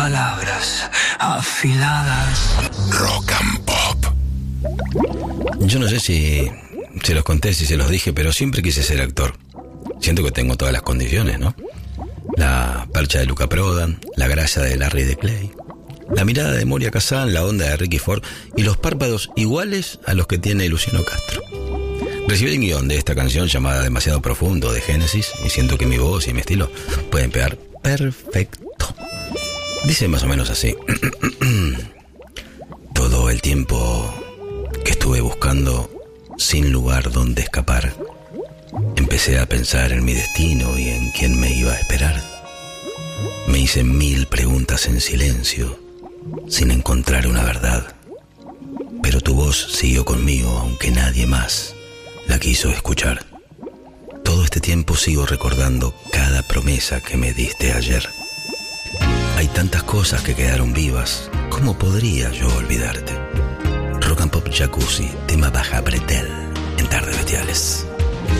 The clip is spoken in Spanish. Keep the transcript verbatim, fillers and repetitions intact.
palabras afiladas. Rock and Pop. Yo no sé si se los conté, si se los dije, pero siempre quise ser actor. Siento que tengo todas las condiciones, ¿no? La percha de Luca Prodan, la gracia de Larry de Clay, la mirada de Moria Kazan, la onda de Ricky Ford y los párpados iguales a los que tiene Luciano Castro. Recibí el guión de esta canción llamada Demasiado Profundo de Génesis y siento que mi voz y mi estilo pueden pegar perfecto. Dice más o menos así. Todo el tiempo que estuve buscando sin lugar donde escapar, empecé a pensar en mi destino y en quién me iba a esperar. Me hice mil preguntas en silencio, sin encontrar una verdad. Pero tu voz siguió conmigo, aunque nadie más la quiso escuchar. Todo este tiempo sigo recordando cada promesa que me diste ayer. Hay tantas cosas que quedaron vivas, ¿cómo podría yo olvidarte? Rock and Pop Jacuzzi, tema Baja Pretel, en Tardes Bestiales.